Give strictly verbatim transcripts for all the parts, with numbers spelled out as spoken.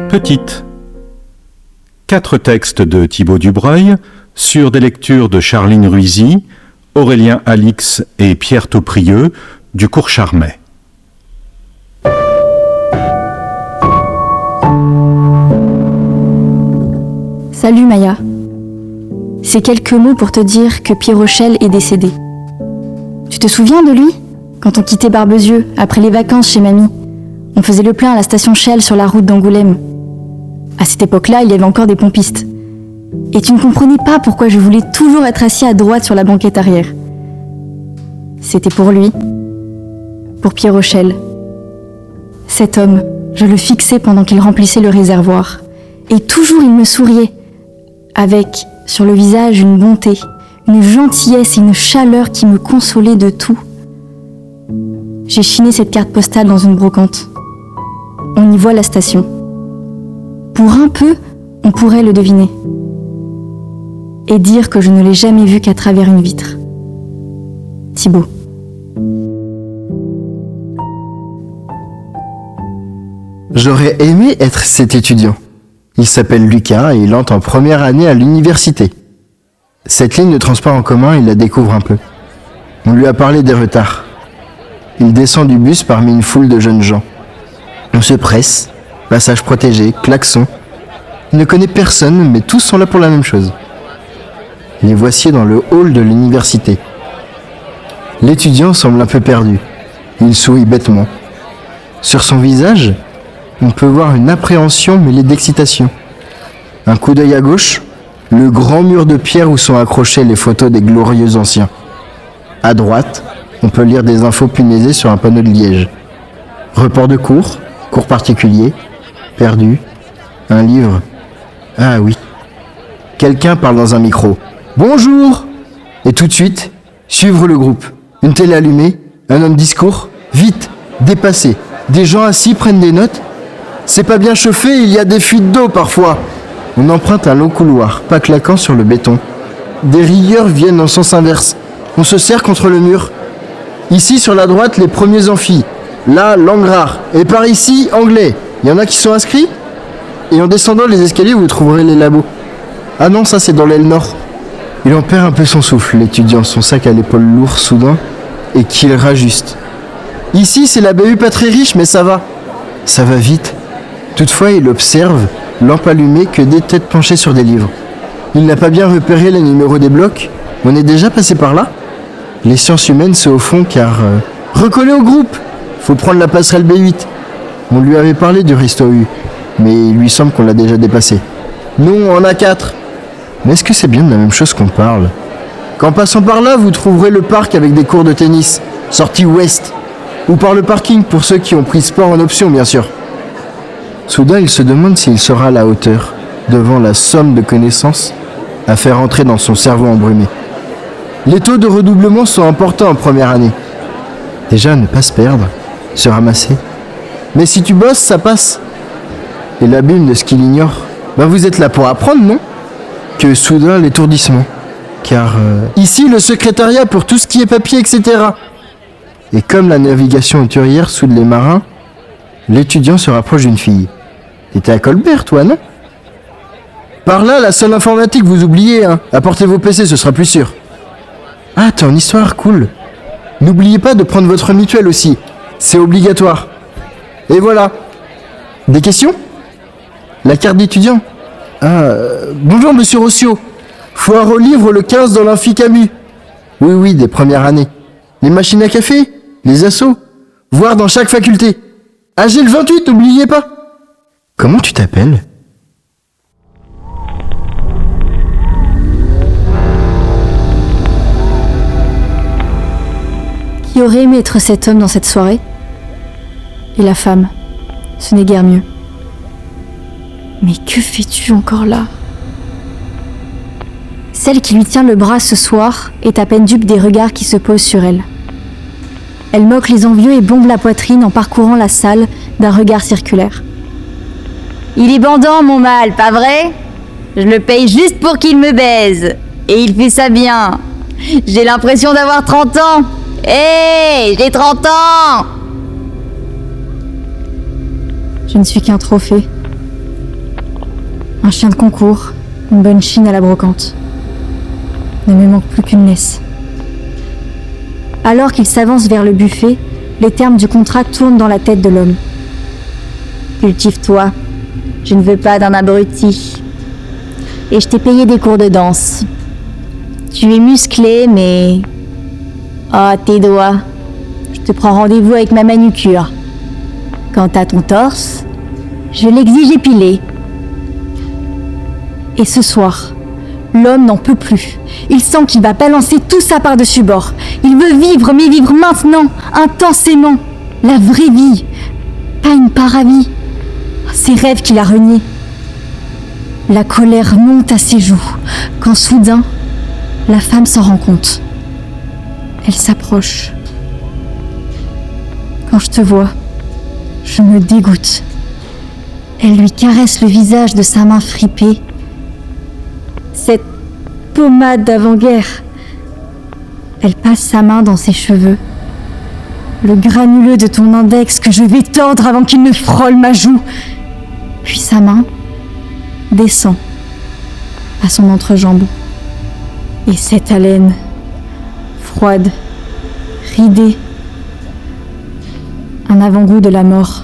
Petite. Quatre textes de Thibaut Dubreuil sur des lectures de Charline Ruisy, Aurélien Alix et Pierre Tauprieux du cours Charmet. Salut Maya. Ces quelques mots pour te dire que Pierre Rochelle est décédé. Tu te souviens de lui ? Quand on quittait Barbezieux, après les vacances chez mamie, on faisait le plein à la station Shell sur la route d'Angoulême. À cette époque-là, il y avait encore des pompistes. Et tu ne comprenais pas pourquoi je voulais toujours être assis à droite sur la banquette arrière. C'était pour lui. Pour Pierre Rochelle. Cet homme, je le fixais pendant qu'il remplissait le réservoir. Et toujours il me souriait. Avec, sur le visage, une bonté, une gentillesse et une chaleur qui me consolaient de tout. J'ai chiné cette carte postale dans une brocante. On y voit la station. Pour un peu, on pourrait le deviner. Et dire que je ne l'ai jamais vu qu'à travers une vitre. Thibaut. J'aurais aimé être cet étudiant. Il s'appelle Lucas et il entre en première année à l'université. Cette ligne de transport en commun, il la découvre un peu. On lui a parlé des retards. Il descend du bus parmi une foule de jeunes gens. On se presse, passage protégé, klaxon. Il ne connaît personne, mais tous sont là pour la même chose. Les voici dans le hall de l'université. L'étudiant semble un peu perdu. Il sourit bêtement. Sur son visage, on peut voir une appréhension mêlée d'excitation. Un coup d'œil à gauche, le grand mur de pierre où sont accrochées les photos des glorieux anciens. À droite, on peut lire des infos punaisées sur un panneau de liège. Report de cours, cours particulier, perdu, un livre. Ah oui. Quelqu'un parle dans un micro. Bonjour! Et tout de suite, suivre le groupe. Une télé allumée, un homme discours, vite, dépassé. Des gens assis prennent des notes. C'est pas bien chauffé, il y a des fuites d'eau parfois. On emprunte un long couloir, pas claquant sur le béton. Des rieurs viennent en sens inverse. On se serre contre le mur. Ici, sur la droite, les premiers amphis. Là, langue rare. Et par ici, anglais. Il y en a qui sont inscrits ? Et en descendant les escaliers, vous trouverez les labos. Ah non, ça c'est dans l'aile nord. Il en perd un peu son souffle, l'étudiant, son sac à l'épaule lourd soudain, et qu'il rajuste. Ici, c'est la B U pas très riche, mais ça va. Ça va vite. Toutefois, il observe, lampe allumée, que des têtes penchées sur des livres. Il n'a pas bien repéré les numéros des blocs. On est déjà passé par là. Les sciences humaines, c'est au fond, car... Euh, recollé au groupe. Faut prendre la passerelle B huit. On lui avait parlé du Risto U, mais il lui semble qu'on l'a déjà dépassé. Non, en A quatre. Mais est-ce que c'est bien de la même chose qu'on parle ? Qu'en passant par là, vous trouverez le parc avec des cours de tennis, sortie ouest. Ou par le parking pour ceux qui ont pris sport en option, bien sûr. Soudain, il se demande s'il sera à la hauteur, devant la somme de connaissances à faire entrer dans son cerveau embrumé. Les taux de redoublement sont importants en première année. Déjà, ne pas se perdre, se ramasser. Mais si tu bosses, ça passe. Et l'abîme de ce qu'il ignore, ben vous êtes là pour apprendre, non ? Que soudain, l'étourdissement. Car euh, ici, le secrétariat pour tout ce qui est papier, et cetera. Et comme la navigation hauturière soude les marins, l'étudiant se rapproche d'une fille. T'étais à Colbert, toi, non ? Par là, la salle informatique, vous oubliez, hein. Apportez vos P C, ce sera plus sûr. Ah, t'es en histoire, cool. N'oubliez pas de prendre votre mutuelle aussi. C'est obligatoire. Et voilà. Des questions ? La carte d'étudiant ? Ah, euh, bonjour, monsieur Rossio. Foire au livre le quinze dans l'amphi Camus. Oui, oui, des premières années. Les machines à café ? Les assos ? Voire dans chaque faculté. A G le vingt-huit, n'oubliez pas. Comment tu t'appelles ? Qui aurait aimé être cet homme dans cette soirée ? Et la femme, ce n'est guère mieux. Mais que fais-tu encore là ? Celle qui lui tient le bras ce soir est à peine dupe des regards qui se posent sur elle. Elle moque les envieux et bombe la poitrine en parcourant la salle d'un regard circulaire. Il est bandant, mon mâle, pas vrai ? Je le paye juste pour qu'il me baise. Et il fait ça bien. J'ai l'impression d'avoir trente ans. Hé, hey, j'ai trente ans ! Je ne suis qu'un trophée. Un chien de concours, une bonne chine à la brocante. Ne me manque plus qu'une laisse. Alors qu'il s'avance vers le buffet, les termes du contrat tournent dans la tête de l'homme. Cultive-toi. Je ne veux pas d'un abruti. Et je t'ai payé des cours de danse. Tu es musclé, mais... Oh, tes doigts. Je te prends rendez-vous avec ma manucure. Quant à ton torse, je l'exige épilé. Et ce soir, l'homme n'en peut plus. Il sent qu'il va balancer tout ça par-dessus bord. Il veut vivre, mais vivre maintenant, intensément. La vraie vie, pas une paravie. Ses rêves qu'il a reniés. La colère monte à ses joues, quand soudain, la femme s'en rend compte. Elle s'approche. Quand je te vois, je me dégoûte. Elle lui caresse le visage de sa main fripée. Cette pommade d'avant-guerre. Elle passe sa main dans ses cheveux. Le granuleux de ton index que je vais tordre avant qu'il ne frôle ma joue. Puis sa main descend à son entrejambe. Et cette haleine, froide, ridée, un avant-goût de la mort.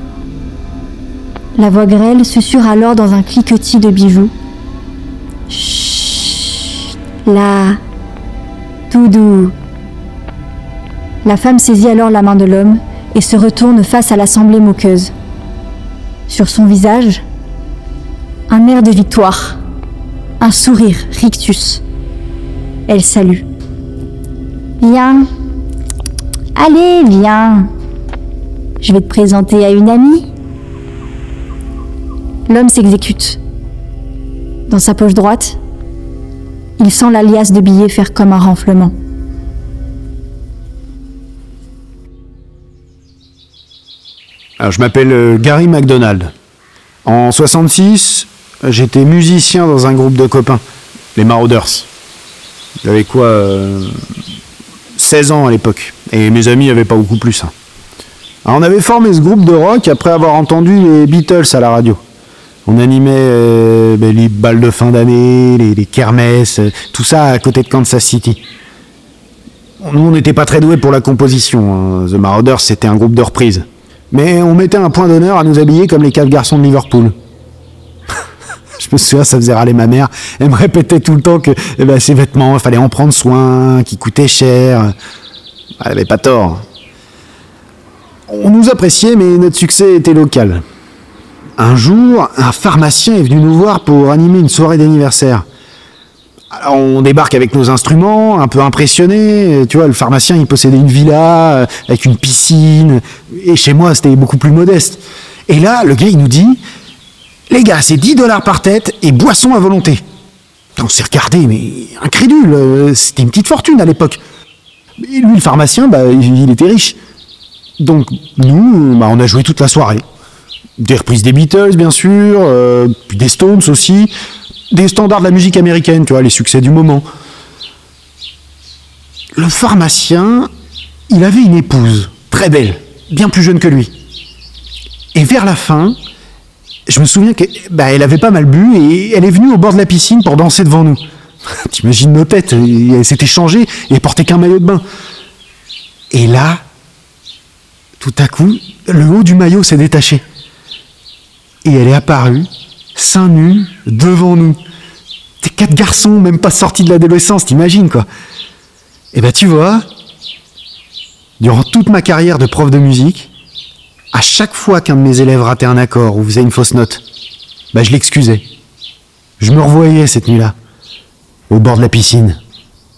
La voix grêle susurre alors dans un cliquetis de bijoux. Chut, là, tout doux. La femme saisit alors la main de l'homme et se retourne face à l'assemblée moqueuse. Sur son visage, un air de victoire, un sourire rictus. Elle salue. Viens, allez, viens. Je vais te présenter à une amie. L'homme s'exécute. Dans sa poche droite, il sent la liasse de billets faire comme un renflement. Alors, je m'appelle euh, Gary McDonald. En soixante-six, j'étais musicien dans un groupe de copains, les Marauders. J'avais quoi euh, seize ans à l'époque, et mes amis n'avaient pas beaucoup plus. Hein. Alors, on avait formé ce groupe de rock après avoir entendu les Beatles à la radio. On animait euh, ben, les balles de fin d'année, les, les kermesses, euh, tout ça à côté de Kansas City. Nous, on n'était pas très doués pour la composition. Hein. The Marauders, c'était un groupe de reprise. Mais on mettait un point d'honneur à nous habiller comme les quatre garçons de Liverpool. Je me souviens, ça faisait râler ma mère. Elle me répétait tout le temps que eh ben, ces vêtements, il fallait en prendre soin, qu'ils coûtaient cher. Elle avait pas tort. On nous appréciait, mais notre succès était local. Un jour, un pharmacien est venu nous voir pour animer une soirée d'anniversaire. Alors on débarque avec nos instruments, un peu impressionnés. Tu vois, le pharmacien, il possédait une villa euh, avec une piscine. Et chez moi, c'était beaucoup plus modeste. Et là, le gars, il nous dit « Les gars, c'est dix dollars par tête et boisson à volonté. » On s'est regardé, mais incrédule. euh, C'était une petite fortune à l'époque. Et lui, le pharmacien, bah, il, il était riche. Donc, nous, bah, on a joué toute la soirée. Des reprises des Beatles, bien sûr, euh, puis des Stones aussi. Des standards de la musique américaine, tu vois, les succès du moment. Le pharmacien, il avait une épouse, très belle, bien plus jeune que lui. Et vers la fin, je me souviens qu'elle bah, avait pas mal bu et elle est venue au bord de la piscine pour danser devant nous. T'imagines nos têtes, elle s'était changée et elle portait qu'un maillot de bain. Et là, tout à coup, le haut du maillot s'est détaché. Et elle est apparue, seins nus, devant nous. T'es quatre garçons, même pas sortis de l'adolescence, t'imagines quoi. Et ben tu vois, durant toute ma carrière de prof de musique, à chaque fois qu'un de mes élèves ratait un accord ou faisait une fausse note, ben je l'excusais. Je me revoyais cette nuit-là, au bord de la piscine.